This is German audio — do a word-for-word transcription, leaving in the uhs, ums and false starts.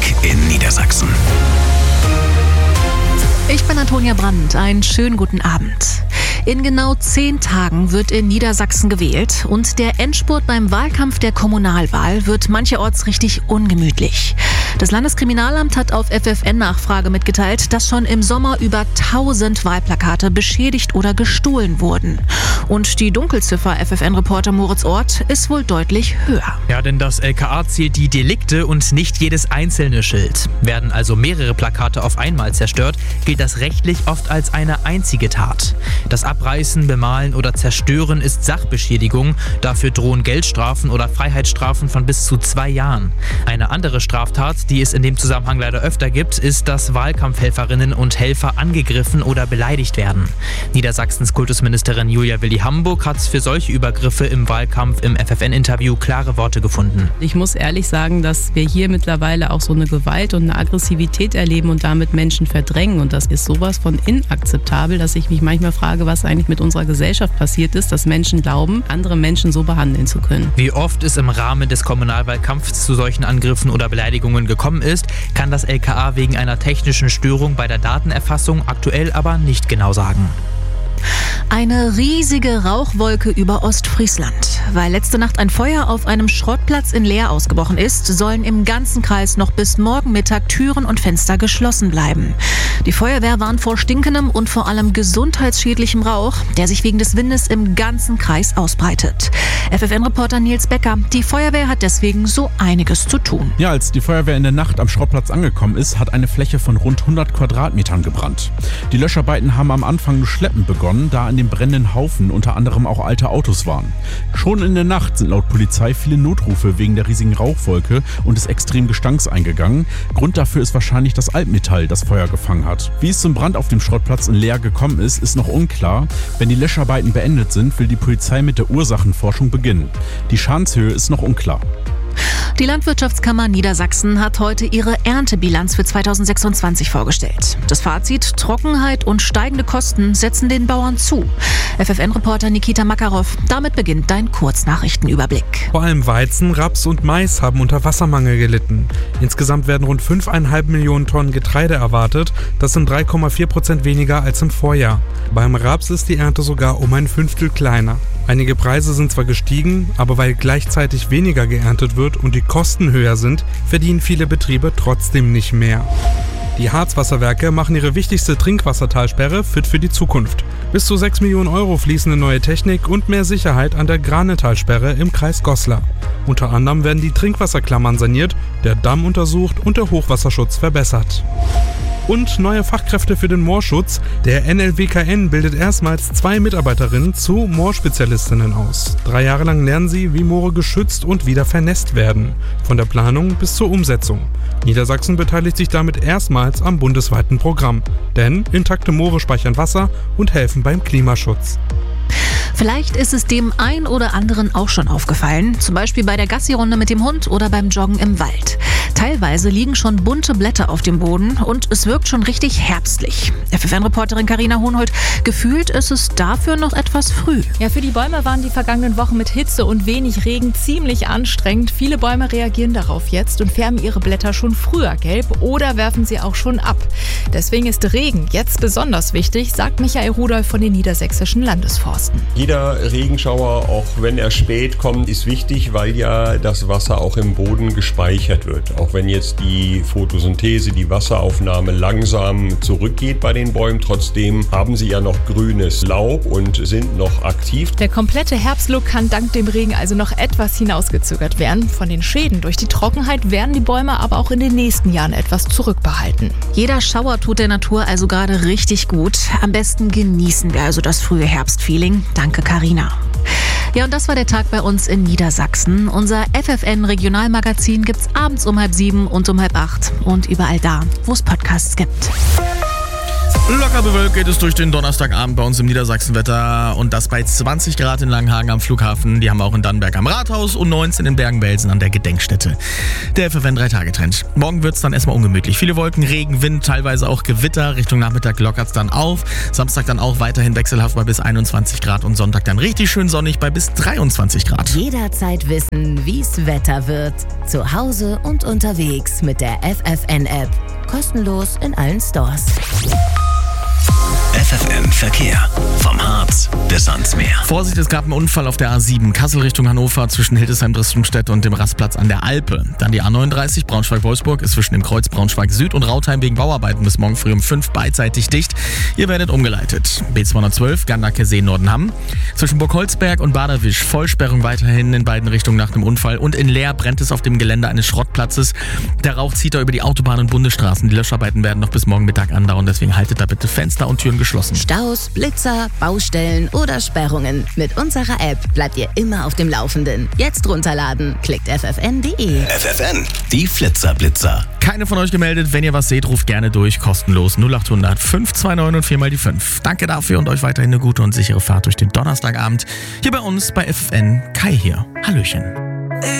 in Niedersachsen. Ich bin Antonia Brandt. Einen schönen guten Abend. In genau zehn Tagen wird in Niedersachsen gewählt und der Endspurt beim Wahlkampf der Kommunalwahl wird mancherorts richtig ungemütlich. Das Landeskriminalamt hat auf F F N-Nachfrage mitgeteilt, dass schon im Sommer über tausend Wahlplakate beschädigt oder gestohlen wurden. Und die Dunkelziffer F F N-Reporter Moritz Ort ist wohl deutlich höher. Ja, denn das L K A zählt die Delikte und nicht jedes einzelne Schild. Werden also mehrere Plakate auf einmal zerstört, gilt das rechtlich oft als eine einzige Tat. Das Abreißen, Bemalen oder Zerstören ist Sachbeschädigung. Dafür drohen Geldstrafen oder Freiheitsstrafen von bis zu zwei Jahren. Eine andere Straftat, die es in dem Zusammenhang leider öfter gibt, ist, dass Wahlkampfhelferinnen und Helfer angegriffen oder beleidigt werden. Niedersachsens Kultusministerin Julia Willi-Hamburg hat für solche Übergriffe im Wahlkampf im F F N-Interview klare Worte gefunden. Ich muss ehrlich sagen, dass wir hier mittlerweile auch so eine Gewalt und eine Aggressivität erleben und damit Menschen verdrängen. Und das ist sowas von inakzeptabel, dass ich mich manchmal frage, was eigentlich mit unserer Gesellschaft passiert ist, dass Menschen glauben, andere Menschen so behandeln zu können. Wie oft es im Rahmen des Kommunalwahlkampfs zu solchen Angriffen oder Beleidigungen gekommen ist, kann das L K A wegen einer technischen Störung bei der Datenerfassung aktuell aber nicht genau sagen. Eine riesige Rauchwolke über Ostfriesland. Weil letzte Nacht ein Feuer auf einem Schrottplatz in Leer ausgebrochen ist, sollen im ganzen Kreis noch bis morgen Mittag Türen und Fenster geschlossen bleiben. Die Feuerwehr warnt vor stinkendem und vor allem gesundheitsschädlichem Rauch, der sich wegen des Windes im ganzen Kreis ausbreitet. F F N-Reporter Nils Becker, die Feuerwehr hat deswegen so einiges zu tun. Ja, als die Feuerwehr in der Nacht am Schrottplatz angekommen ist, hat eine Fläche von rund hundert Quadratmetern gebrannt. Die Löscharbeiten haben am Anfang nur schleppend begonnen, da an dem brennenden Haufen unter anderem auch alte Autos waren. Schon in der Nacht sind laut Polizei viele Notrufe wegen der riesigen Rauchwolke und des extremen Gestanks eingegangen. Grund dafür ist wahrscheinlich das Altmetall, das Feuer gefangen hat. Wie es zum Brand auf dem Schrottplatz in Leer gekommen ist, ist noch unklar. Wenn die Löscharbeiten beendet sind, will die Polizei mit der Ursachenforschung beginnen. Die Schadenshöhe ist noch unklar. Die Landwirtschaftskammer Niedersachsen hat heute ihre Erntebilanz für zweitausendsechsundzwanzig vorgestellt. Das Fazit: Trockenheit und steigende Kosten setzen den Bauern zu. F F N-Reporter Nikita Makarov, damit beginnt dein Kurznachrichtenüberblick. Vor allem Weizen, Raps und Mais haben unter Wassermangel gelitten. Insgesamt werden rund fünf Komma fünf Millionen Tonnen Getreide erwartet. Das sind drei Komma vier Prozent weniger als im Vorjahr. Beim Raps ist die Ernte sogar um ein Fünftel kleiner. Einige Preise sind zwar gestiegen, aber weil gleichzeitig weniger geerntet wird und die Kosten höher sind, verdienen viele Betriebe trotzdem nicht mehr. Die Harzwasserwerke machen ihre wichtigste Trinkwassertalsperre fit für die Zukunft. Bis zu sechs Millionen Euro fließen in neue Technik und mehr Sicherheit an der Granetalsperre im Kreis Goslar. Unter anderem werden die Trinkwasserklammern saniert, der Damm untersucht und der Hochwasserschutz verbessert. Und neue Fachkräfte für den Moorschutz. Der N L W K N bildet erstmals zwei Mitarbeiterinnen zu Moorspezialistinnen aus. Drei Jahre lang lernen sie, wie Moore geschützt und wieder vernässt werden. Von der Planung bis zur Umsetzung. Niedersachsen beteiligt sich damit erstmals am bundesweiten Programm. Denn intakte Moore speichern Wasser und helfen beim Klimaschutz. Vielleicht ist es dem ein oder anderen auch schon aufgefallen, zum Beispiel bei der Gassi-Runde mit dem Hund oder beim Joggen im Wald. Teilweise liegen schon bunte Blätter auf dem Boden und es wirkt schon richtig herbstlich. F F N-Reporterin Carina Hohnhold, gefühlt ist es dafür noch etwas früh. Ja, für die Bäume waren die vergangenen Wochen mit Hitze und wenig Regen ziemlich anstrengend. Viele Bäume reagieren darauf jetzt und färben ihre Blätter schon früher gelb oder werfen sie auch schon ab. Deswegen ist Regen jetzt besonders wichtig, sagt Michael Rudolph von den Niedersächsischen Landesforsten. Jeder Regenschauer, auch wenn er spät kommt, ist wichtig, weil ja das Wasser auch im Boden gespeichert wird. Auch wenn jetzt die Photosynthese, die Wasseraufnahme langsam zurückgeht bei den Bäumen, trotzdem haben sie ja noch grünes Laub und sind noch aktiv. Der komplette Herbstlook kann dank dem Regen also noch etwas hinausgezögert werden. Von den Schäden durch die Trockenheit werden die Bäume aber auch in den nächsten Jahren etwas zurückbehalten. Jeder Schauer tut der Natur also gerade richtig gut. Am besten genießen wir also das frühe Herbstfeeling. Danke, Carina. Ja, und das war der Tag bei uns in Niedersachsen. Unser F F N-Regionalmagazin gibt's abends um halb sieben und um halb acht und überall da, wo es Podcasts gibt. Locker bewölkt geht es durch den Donnerstagabend bei uns im Niedersachsenwetter und das bei zwanzig Grad in Langenhagen am Flughafen. Die haben wir auch in Dannenberg am Rathaus und neunzehn in Bergen-Belsen an der Gedenkstätte. Der F F N drei Tage Trend. Morgen wird es dann erstmal ungemütlich. Viele Wolken, Regen, Wind, teilweise auch Gewitter. Richtung Nachmittag lockert es dann auf. Samstag dann auch weiterhin wechselhaft bei bis einundzwanzig Grad und Sonntag dann richtig schön sonnig bei bis dreiundzwanzig Grad. Jederzeit wissen, wie's Wetter wird. Zu Hause und unterwegs mit der F F N-App. Kostenlos in allen Stores. F F N Verkehr. Vom Harz bis ans Meer. Vorsicht, es gab einen Unfall auf der A sieben Kassel Richtung Hannover zwischen Hildesheim, Dresdenstedt und dem Rastplatz an der Alpe. Dann die A neununddreißig Braunschweig-Wolfsburg ist zwischen dem Kreuz Braunschweig-Süd und Rautheim wegen Bauarbeiten bis morgen früh um fünf beidseitig dicht. Ihr werdet umgeleitet. B zweihundertzwölf Gandake-See-Nordenham. Zwischen Burgholzberg und Baderwisch Vollsperrung weiterhin in beiden Richtungen nach dem Unfall. Und in Leer brennt es auf dem Gelände eines Schrottplatzes. Der Rauch zieht da über die Autobahn und Bundesstraßen. Die Löscharbeiten werden noch bis morgen Mittag andauern. Deswegen haltet da bitte Fenster und Türen geschlossen. Staus, Blitzer, Baustellen oder Sperrungen. Mit unserer App bleibt ihr immer auf dem Laufenden. Jetzt runterladen. Klickt f f n punkt d e. F F N, die Flitzer-Blitzer. Keine von euch gemeldet. Wenn ihr was seht, ruft gerne durch. Kostenlos null acht hundert fünf zwei neun und vier mal die fünf. Danke dafür und euch weiterhin eine gute und sichere Fahrt durch den Donnerstagabend. Hier bei uns bei F F N. Kai hier. Hallöchen.